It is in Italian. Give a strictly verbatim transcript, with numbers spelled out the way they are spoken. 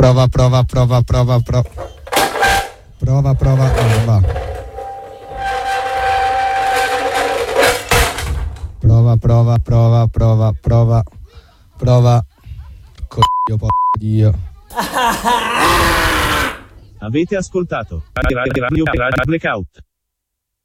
prova, prova, prova, prova, prova. Prova, prova, oh, va. Prova, prova, prova, prova, prova, prova. Coglio, po' Dio. Avete ascoltato Radio Radio Radio Blackout.